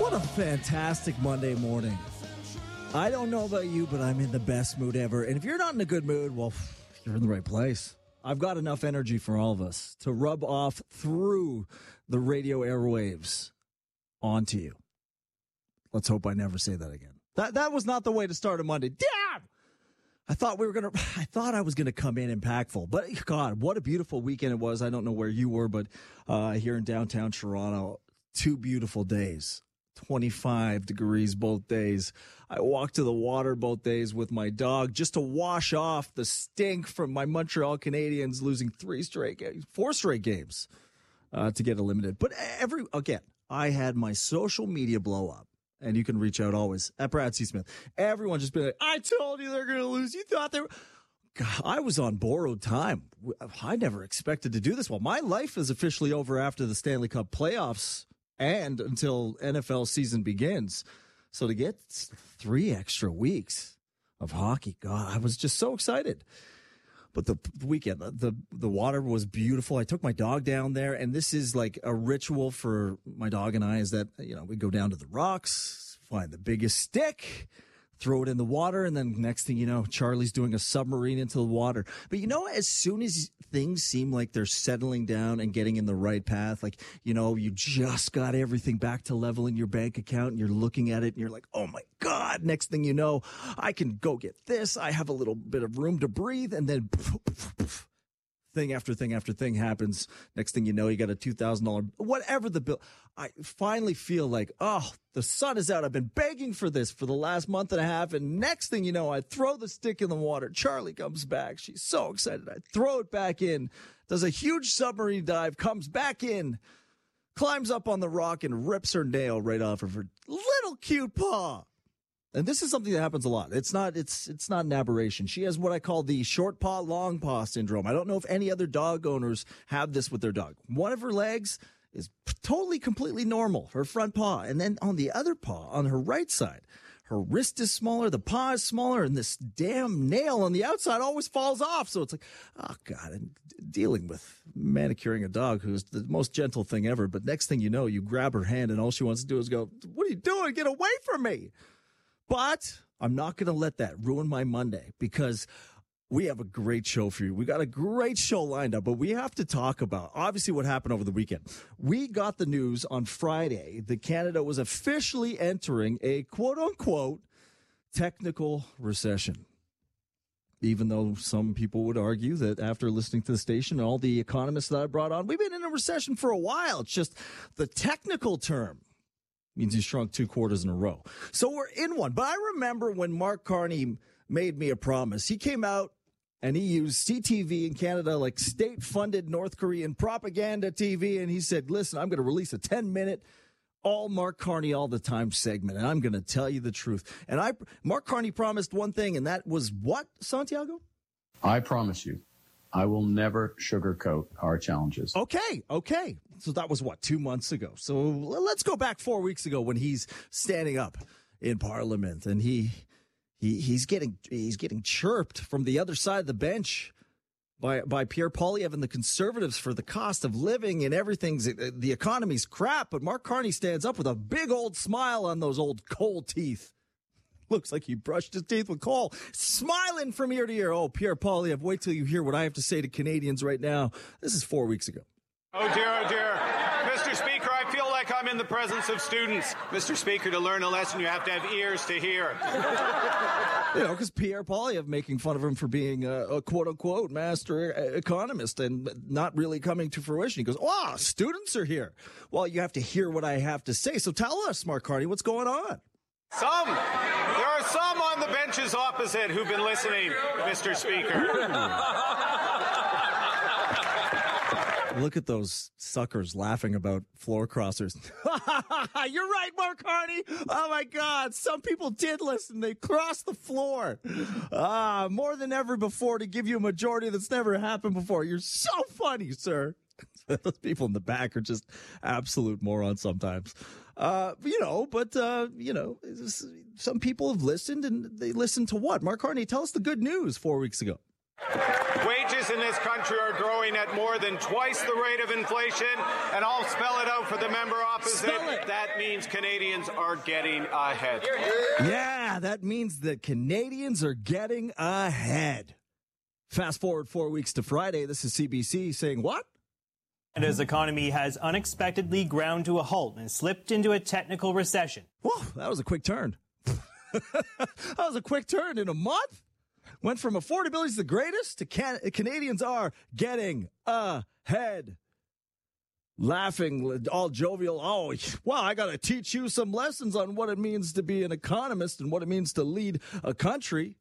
What a fantastic Monday morning. I don't know about you, but I'm in the best mood ever. And if you're not in a good mood, well, you're in the right place. I've got enough energy for all of us to rub off through the radio airwaves onto you. Let's hope I never say that again. That was not the way to start a Monday. Damn! I thought I was gonna come in impactful, but God, what a beautiful weekend it was. I don't know where you were, but here in downtown Toronto, 2 beautiful days. 25 degrees both days. I walked to the water both days with my dog just to wash off the stink from my Montreal Canadiens losing 4 straight games to get eliminated. But I had my social media blow up. And you can reach out always at Brad C. Smith. Everyone just be like, I told you they're going to lose. You thought they were. God, I was on borrowed time. I never expected to do this. Well, my life is officially over after the Stanley Cup playoffs and until NFL season begins. So to get 3 extra weeks of hockey, God, I was just so excited. But the weekend, the water was beautiful. I took my dog down there, and this is like a ritual for my dog and I, is that, we go down to the rocks, find the biggest stick, throw it in the water, and then next thing you know, Charlie's doing a submarine into the water. But as soon as things seem like they're settling down and getting in the right path, like, you just got everything back to level in your bank account and you're looking at it and you're like, oh my God, next thing you know, I can go get this. I have a little bit of room to breathe, and then thing after thing after thing happens. Next thing you know, you got a $2,000, whatever the bill. I finally feel like, the sun is out. I've been begging for this for the last month and a half. And next thing you know, I throw the stick in the water. Charlie comes back. She's so excited. I throw it back in, does a huge submarine dive, comes back in, climbs up on the rock and rips her nail right off of her little cute paw. And this is something that happens a lot. It's not an aberration. She has what I call the short paw, long paw syndrome. I don't know if any other dog owners have this with their dog. One of her legs is totally, completely normal, her front paw. And then on the other paw, on her right side, her wrist is smaller, the paw is smaller, and this damn nail on the outside always falls off. So it's like, oh God, and dealing with manicuring a dog who's the most gentle thing ever. But next thing you know, you grab her hand and all she wants to do is go, what are you doing? Get away from me. But I'm not going to let that ruin my Monday, because we have a great show for you. We got a great show lined up, but we have to talk about, obviously, what happened over the weekend. We got the news on Friday that Canada was officially entering a quote-unquote technical recession. Even though some people would argue that after listening to the station and all the economists that I brought on, we've been in a recession for a while. It's just the technical term means you shrunk 2 quarters in a row. So we're in one. But I remember when Mark Carney made me a promise. He came out and he used CTV in Canada, like state-funded North Korean propaganda TV, and he said, listen, I'm going to release a 10-minute all Mark Carney all the time segment, and I'm going to tell you the truth. And Mark Carney promised one thing, and that was what, Santiago? I promise you, I will never sugarcoat our challenges. Okay. So that was 2 months ago. So let's go back 4 weeks ago when he's standing up in Parliament and he's getting chirped from the other side of the bench by Pierre Poilievre and the Conservatives for the cost of living and the economy's crap. But Mark Carney stands up with a big old smile on those old coal teeth. Looks like he brushed his teeth with coal, smiling from ear to ear. Oh, Pierre Poilievre, wait till you hear what I have to say to Canadians right now. This is 4 weeks ago. Oh, dear. Mr. Speaker, I feel like I'm in the presence of students. Mr. Speaker, to learn a lesson, you have to have ears to hear. Because Pierre Poilievre making fun of him for being a quote-unquote master economist and not really coming to fruition. He goes, students are here. Well, you have to hear what I have to say. So tell us, Mark Carney, what's going on? There are some on the benches opposite who've been listening, Mr. Speaker. Look at those suckers laughing about floor crossers. You're right, Mark Carney. Oh, my God. Some people did listen. They crossed the floor. More than ever before to give you a majority that's never happened before. You're so funny, sir. Those people in the back are just absolute morons sometimes. Some people have listened, and they listened to what? Mark Carney, tell us the good news 4 weeks ago. Wages in this country are growing at more than twice the rate of inflation, and I'll spell it out for the member opposite. That means Canadians are getting ahead. Yeah, that means that Canadians are getting ahead. Fast forward 4 weeks to Friday. This is CBC saying what? Canada's economy has unexpectedly ground to a halt and slipped into a technical recession. Whoa, that was a quick turn. That was a quick turn in a month. Went from affordability is the greatest to Canadians are getting ahead. Laughing, all jovial. Oh, well, I got to teach you some lessons on what it means to be an economist and what it means to lead a country.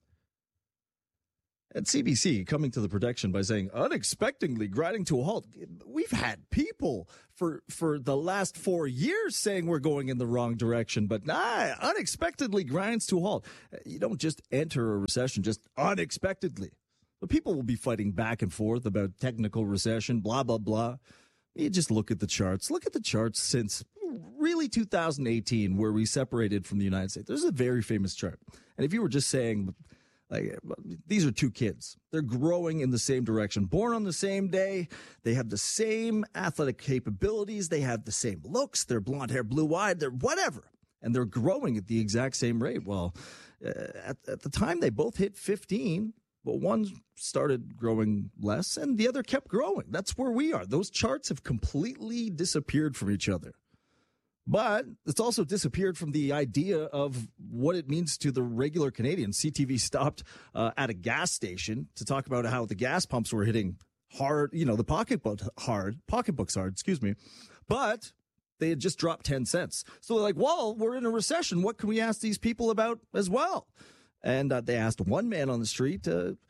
At CBC, coming to the protection by saying, unexpectedly grinding to a halt. We've had people for the last 4 years saying we're going in the wrong direction, but unexpectedly grinds to a halt. You don't just enter a recession just unexpectedly. The people will be fighting back and forth about technical recession, blah, blah, blah. You just look at the charts. Look at the charts since really 2018, where we separated from the United States. There's a very famous chart. And if you were just saying, like, these are two kids. They're growing in the same direction. Born on the same day. They have the same athletic capabilities. They have the same looks. They're blonde hair, blue-eyed. They're whatever. And they're growing at the exact same rate. Well, at the time, they both hit 15, but one started growing less and the other kept growing. That's where we are. Those charts have completely disappeared from each other. But it's also disappeared from the idea of what it means to the regular Canadian. CTV stopped at a gas station to talk about how the gas pumps were hitting hard, the pocketbooks hard, but they had just dropped 10 cents. So they're like, well, we're in a recession. What can we ask these people about as well? And they asked one man on the street,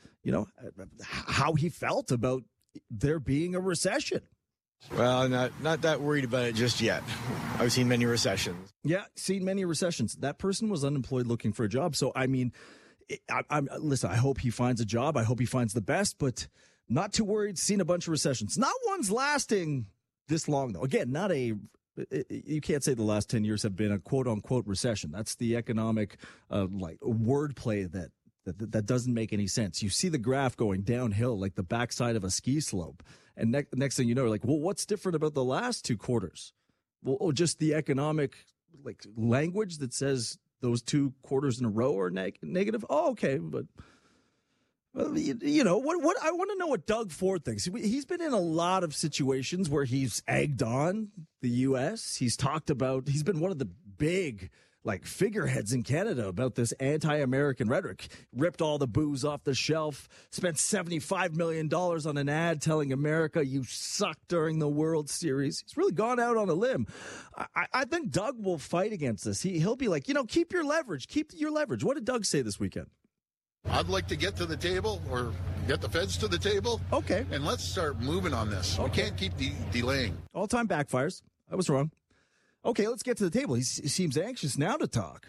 how he felt about there being a recession. Well, not that worried about it just yet. I've seen many recessions. Yeah, seen many recessions. That person was unemployed looking for a job. So, I mean, listen, I hope he finds a job. I hope he finds the best, but not too worried. Seen a bunch of recessions. Not one's lasting this long, though. Again, you can't say the last 10 years have been a quote-unquote recession. That's the economic, wordplay that doesn't make any sense. You see the graph going downhill like the backside of a ski slope. And next thing you know, like, well, what's different about the last two quarters? Well, just the economic language that says those 2 quarters in a row are negative. Oh, okay, but what I want to know what Doug Ford thinks. He's been in a lot of situations where he's egged on the U.S. He's been one of the big figureheads in Canada about this anti-American rhetoric, ripped all the booze off the shelf, spent $75 million on an ad telling America you suck during the World Series. He's really gone out on a limb. I think Doug will fight against this. He'll be like, keep your leverage. What did Doug say this weekend? I'd like to get to the table or get the feds to the table. Okay. And let's start moving on this. Okay. We can't keep delaying. All-time backfires. I was wrong. Okay, let's get to the table. He seems anxious now to talk.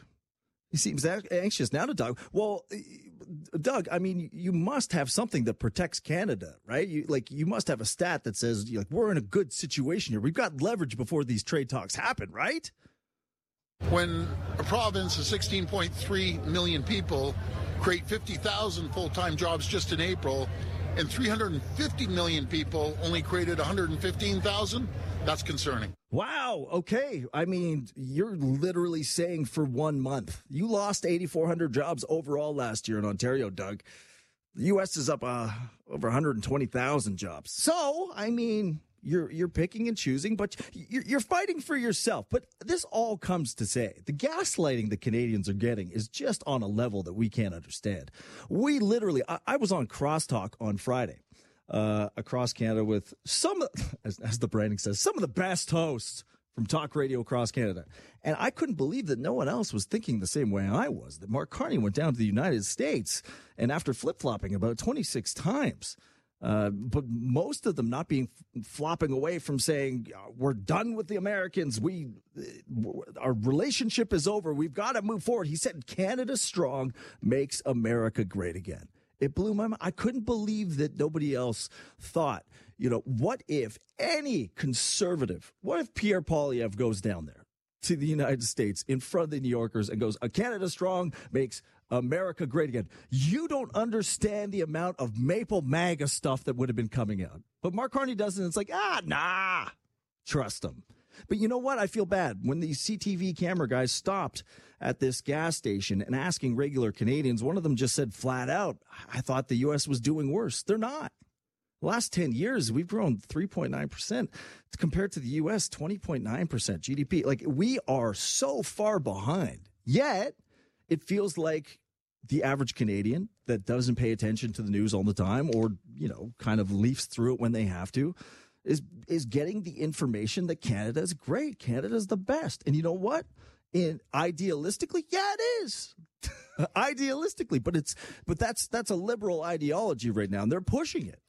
Well, Doug, I mean, you must have something that protects Canada, right? You must have a stat that says we're in a good situation here. We've got leverage before these trade talks happen, right? When a province of 16.3 million people create 50,000 full-time jobs just in April, and 350 million people only created 115,000, that's concerning. Wow. Okay. I mean, you're literally saying for 1 month, you lost 8,400 jobs overall last year in Ontario, Doug. The U.S. is up over 120,000 jobs. So, I mean, you're picking and choosing, but you're fighting for yourself. But this all comes to say, the gaslighting the Canadians are getting is just on a level that we can't understand. We literally, I was on Crosstalk on Friday. Across Canada with some, as the branding says, some of the best hosts from talk radio across Canada. And I couldn't believe that no one else was thinking the same way I was, that Mark Carney went down to the United States and after flip-flopping about 26 times, but most of them not being flopping away from saying, we're done with the Americans. Our relationship is over. We've got to move forward. He said, Canada strong makes America great again. It blew my mind. I couldn't believe that nobody else thought, what if any conservative, what if Pierre Poilievre goes down there, to the United States in front of the New Yorkers and goes, Canada strong makes America great again. You don't understand the amount of Maple MAGA stuff that would have been coming out. But Mark Carney doesn't. It's like, nah, trust him. But you know what? I feel bad. When the CTV camera guys stopped at this gas station and asking regular Canadians, one of them just said flat out, I thought the U.S. was doing worse. They're not. The last 10 years, we've grown 3.9% compared to the U.S., 20.9% GDP. Like, we are so far behind. Yet, it feels like the average Canadian that doesn't pay attention to the news all the time or, kind of leafs through it when they have to, is getting the information that Canada is great. Canada is the best. And you know what? Idealistically, yeah, it is. Idealistically, but that's a liberal ideology right now, and they're pushing it.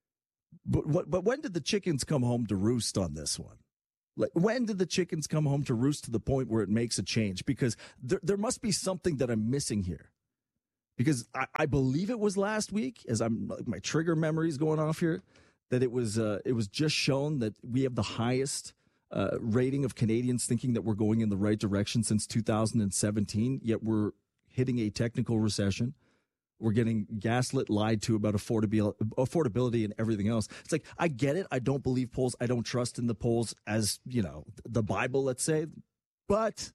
But when did the chickens come home to roost on this one? Like, when did the chickens come home to roost to the point where it makes a change? Because there must be something that I'm missing here. Because I believe it was last week, as my trigger memory is going off here, that it was just shown that we have the highest rating of Canadians thinking that we're going in the right direction since 2017, yet we're hitting a technical recession. We're getting gaslit, lied to about affordability and everything else. It's like, I get it. I don't believe polls. I don't trust in the polls as, the Bible, let's say. But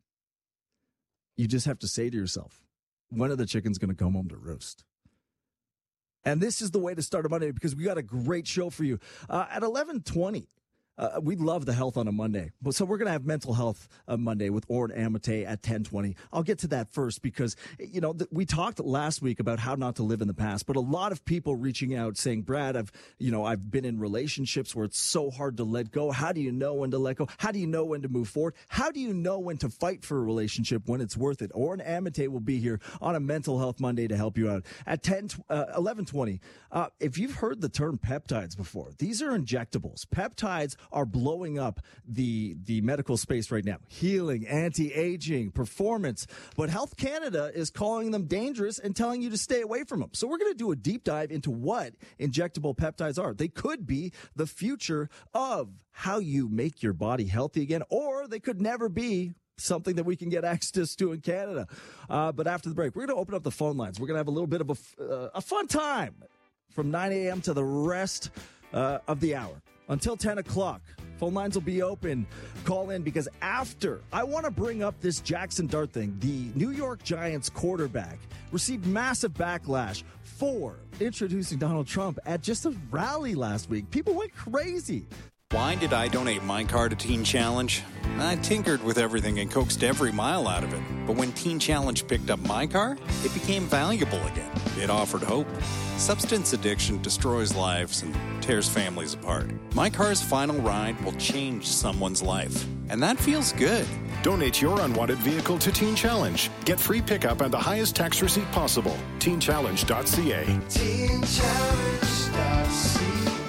you just have to say to yourself, when are the chickens going to come home to roost? And this is the way to start a Monday, because we got a great show for you. At 11:20, we love the health on a Monday. So we're going to have mental health Monday with Oren Amate at 10:20. I'll get to that first because, we talked last week about how not to live in the past, but a lot of people reaching out saying, Brad, I've been in relationships where it's so hard to let go. How do you know when to let go? How do you know when to move forward? How do you know when to fight for a relationship when it's worth it? Oren Amate will be here on a Mental Health Monday to help you out. At 11:20, if you've heard the term peptides before, these are injectables. Peptides are blowing up the medical space right now. Healing, anti-aging, performance. But Health Canada is calling them dangerous and telling you to stay away from them. So we're going to do a deep dive into what injectable peptides are. They could be the future of how you make your body healthy again, or they could never be something that we can get access to in Canada. But after the break, we're going to open up the phone lines. We're going to have a little bit of a fun time from 9 a.m. to the rest of the hour. Until 10 o'clock, phone lines will be open. Call in, because after, I want to bring up this Jackson Dart thing. The New York Giants quarterback received massive backlash for introducing Donald Trump at just a rally last week. People went crazy. Why did I donate my car to Teen Challenge? I tinkered with everything and coaxed every mile out of it. But when Teen Challenge picked up my car, it became valuable again. It offered hope. Substance addiction destroys lives and tears families apart. My car's final ride will change someone's life. And that feels good. Donate your unwanted vehicle to Teen Challenge. Get free pickup and the highest tax receipt possible. TeenChallenge.ca. TeenChallenge.ca.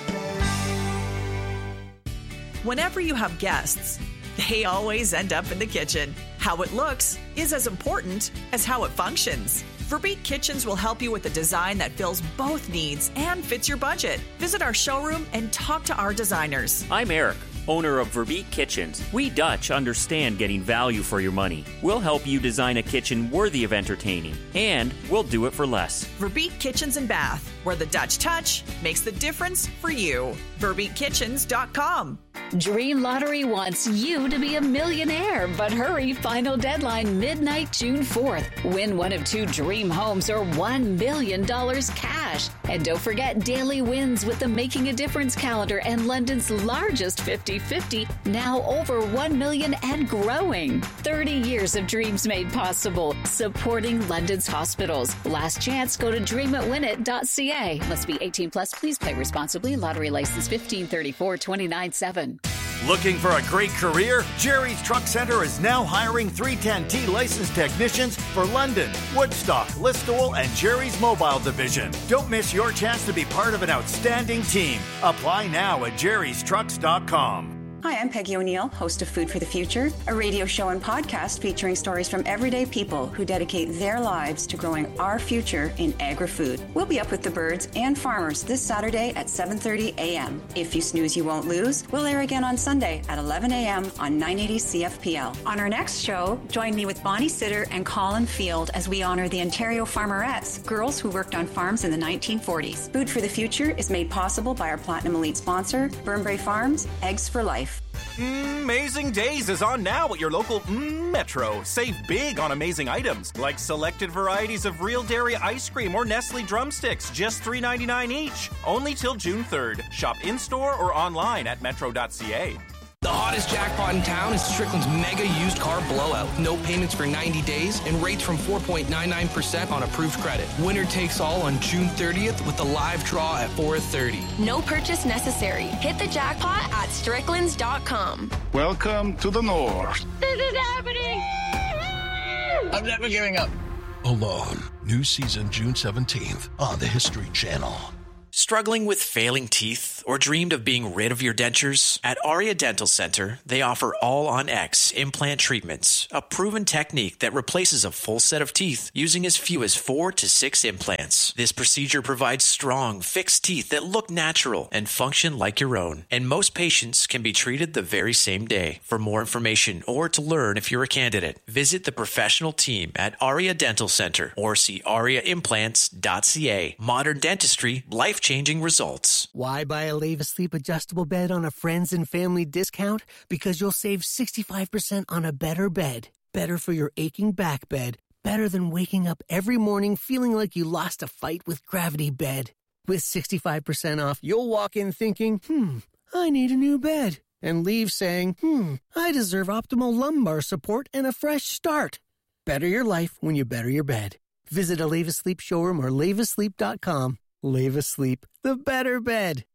Whenever you have guests, they always end up in the kitchen. How it looks is as important as how it functions. Verbeek Kitchens will help you with a design that fills both needs and fits your budget. Visit our showroom and talk to our designers. I'm Eric, owner of Verbeek Kitchens. We Dutch understand getting value for your money. We'll help you design a kitchen worthy of entertaining, and we'll do it for less. Verbeek Kitchens and Bath, where the Dutch touch makes the difference for you. VerbeekKitchens.com. Dream Lottery wants you to be a millionaire, but hurry, final deadline midnight June 4th. Win one of 2 dream homes or $1 million cash. And don't forget daily wins with the Making a Difference calendar and London's largest 50-50, now over 1 million and growing. 30 years of dreams made possible, supporting London's hospitals. Last chance, go to dreamitwinit.ca. Must be 18 plus. Please play responsibly. Lottery license 1534-297. Looking for a great career? Jerry's Truck Center is now hiring 310T licensed technicians for London, Woodstock, Listowel, and Jerry's Mobile Division. Don't miss your chance to be part of an outstanding team. Apply now at jerrystrucks.com. Hi, I'm Peggy O'Neill, host of Food for the Future, a radio show and podcast featuring stories from everyday people who dedicate their lives to growing our future in agri-food. We'll be up with the birds and farmers this Saturday at 7:30 a.m. If you snooze, you won't lose. We'll air again on Sunday at 11 a.m. on 980 CFPL. On our next show, join me with Bonnie Sitter and Colin Field as we honor the Ontario Farmerettes, girls who worked on farms in the 1940s. Food for the Future is made possible by our Platinum Elite sponsor, Burnbrae Farms, Eggs for Life. Amazing Days is on now at your local Metro. Save big on amazing items like selected varieties of Real Dairy ice cream or Nestle drumsticks, just $3.99 each. Only till June 3rd. Shop in-store or online at metro.ca. The hottest jackpot in town is Strickland's Mega Used Car Blowout. No payments for 90 days and rates from 4.99% on approved credit. Winner takes all on June 30th with the live draw at 4:30. No purchase necessary. Hit the jackpot at stricklands.com. Welcome to the North. This is happening! I'm never giving up. Alone. New season June 17th on the History Channel. Struggling with failing teeth or dreamed of being rid of your dentures? At Aria Dental Center, they offer All-on-X implant treatments, a proven technique that replaces a full set of teeth using as few as 4 to 6 implants. This procedure provides strong, fixed teeth that look natural and function like your own, and most patients can be treated the very same day. For more information or to learn if you're a candidate, visit the professional team at Aria Dental Center or see ariaimplants.ca. Modern dentistry, life-changing results. Why buy a Leva Sleep adjustable bed on a friends and family discount? Because you'll save 65% on a better bed. Better for your aching back bed. Better than waking up every morning feeling like you lost a fight with Gravity Bed. With 65% off, you'll walk in thinking, I need a new bed. And leave saying, I deserve optimal lumbar support and a fresh start. Better your life when you better your bed. Visit a Leva Sleep showroom or levasleep.com. Leva Sleep, the better bed.